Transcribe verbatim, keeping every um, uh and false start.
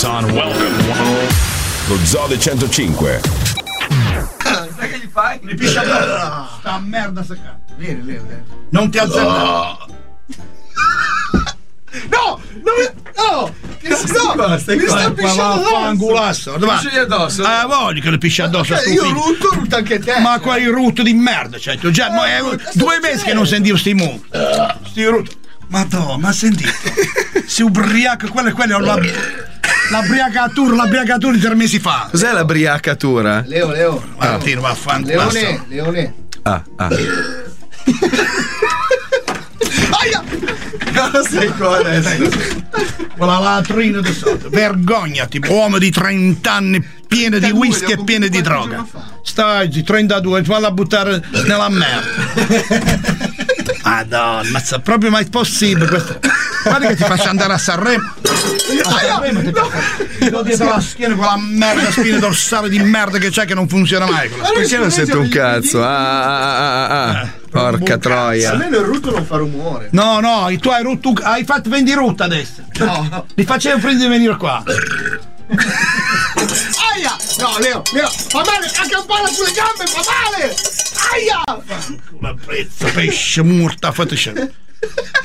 On welcome. Lo Zode centocinque. Sai che gli fai? Mi piscia addosso. Sta merda secca. Vieni, vieni, vieni. Non ti alzare. No! No! No! Che sto? Qua, stai Mi qua, sta qua, pisciando vaffanculo. Dove Pisci addosso? Eh, voglio che le pisci addosso. Eh, io rutto, rutto anche te. Ma quali rutto di merda, cioè, tu già, ma è due mesi che non sentivo sti mu. Sti rutto. Madonna, ma sentito? Si ubriaca, quelle, quelle, la, la briacatura, la briacatura di tre mesi fa. Cos'è la briacatura? Leo, Leo. Ma tiro, vaffanculo. Leone, Leone. Ah, ah. Aia! Cosa sei qua adesso? Quella latrina di sotto. Vergognati, uomo di trenta anni, pieno di whisky e pieno di droga. Stai, trentadue, falla a buttare nella merda. Madonna, ma è proprio mai possibile questo? Guarda che ti faccio andare a Sanremo. A Sanremo ti faccio dietro la schiena quella merda, spina dorsale di merda che c'è che non funziona mai. Perché non sento un cazzo? Ah, ah, ah, ah, ah. Porca troia. Almeno il rutto non fa rumore. No, no, tu hai rotto, hai fatto vendi rutta adesso. No. Li facevo prima di venire qua. Aia! No, Leo, Leo, fa male, anche un po' sulle gambe, fa male! Aia! La prezza, pesce, morta, fateci.